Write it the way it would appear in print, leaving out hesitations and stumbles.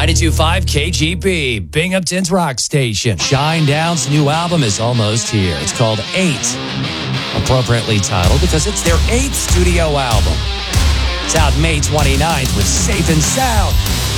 92.5 KGP, Binghamton's rock station. Shinedown's new album is almost here. It's called 8, appropriately titled because it's their 8th studio album. It's out May 29th with Safe and Sound.